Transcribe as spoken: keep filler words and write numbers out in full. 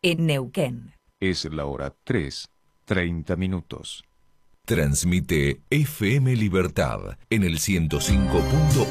en Neuquén. Es la hora tres, treinta minutos. Transmite F M Libertad en el ciento cinco punto